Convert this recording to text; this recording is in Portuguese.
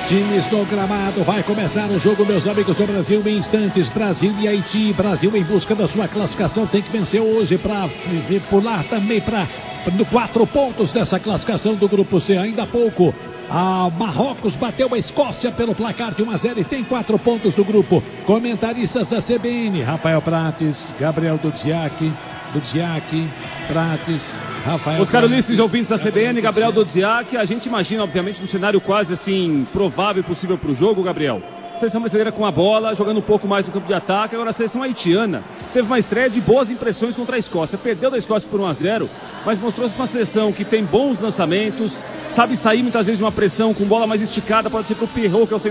Times no gramado, vai começar o jogo, meus amigos do Brasil, em instantes. Brasil e Haiti, Brasil em busca da sua classificação, tem que vencer hoje para pular também para 4 pontos dessa classificação do Grupo C. Ainda há pouco, a Marrocos bateu a Escócia pelo placar de 1-0 e tem 4 pontos do grupo. Comentaristas da CBN, Rafael Prates, Gabriel Dudziak, Prates, Rafael Oscar Ulisses, ouvintes da CBN, Gabriel Dudziak. A gente imagina, obviamente, um cenário quase assim, provável e possível para o jogo, Gabriel. A seleção brasileira com a bola, jogando um pouco mais no campo de ataque. Agora a seleção haitiana teve uma estreia de boas impressões contra a Escócia. Perdeu da Escócia por 1-0, mas mostrou-se uma seleção que tem bons lançamentos, sabe sair muitas vezes de uma pressão com bola mais esticada, pode ser para o Pirro, que é o